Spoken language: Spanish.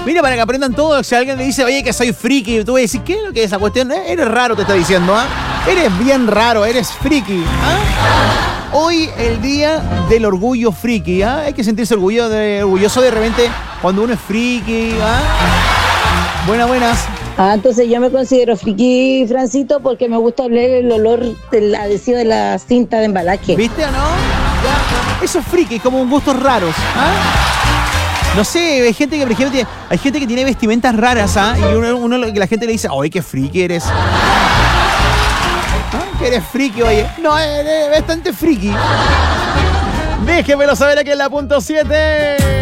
Mira, para que aprendan todos, si alguien le dice, oye, que soy friki, tú vas a decir, ¿qué es lo que es esa cuestión? Eres raro, te está diciendo, ¿ah? Eres bien raro, eres friki, ¿ah? Hoy el día del orgullo friki, ¿ah? Hay que sentirse orgulloso de repente cuando uno es friki, ¿ah? Buenas. Entonces yo me considero friki, Francito, porque me gusta oler el olor del adhesivo de la cinta de embalaje. ¿Viste o no? Ya. Eso es friki, como un gustos raros, ¿ah? No sé, hay gente que, por ejemplo, hay gente que tiene vestimentas raras, ¿ah? Y la gente le dice, oye, qué friki eres. ¿Ah? Que eres friki, oye. No, eres bastante friki. Déjemelo saber aquí en la punto 7.